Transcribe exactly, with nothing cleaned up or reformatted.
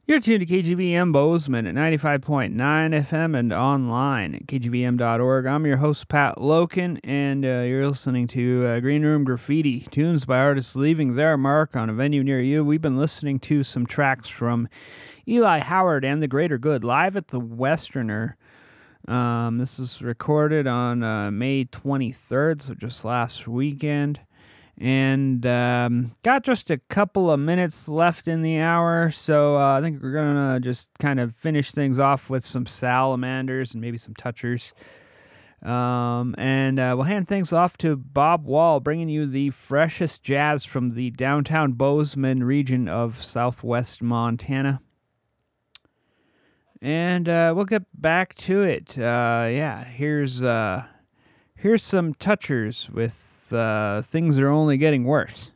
You're tuned to K G V M Bozeman at ninety-five point nine F M and online at K G V M dot org. I'm your host, Pat Loken, and uh, you're listening to uh, Green Room Graffiti, tunes by artists leaving their mark on a venue near you. We've been listening to some tracks from Eli Howard and The Greater Good live at the Westerner. Um, this was recorded on uh, May twenty-third, so just last weekend. And um, got just a couple of minutes left in the hour, so uh, I think we're going to just kind of finish things off with some salamanders and maybe some touchers. Um, and uh, we'll hand things off to Bob Wall, bringing you the freshest jazz from the downtown Bozeman region of southwest Montana. And uh, we'll get back to it. Uh, yeah, here's uh, here's some touchers with uh, Things Are Only Getting Worse.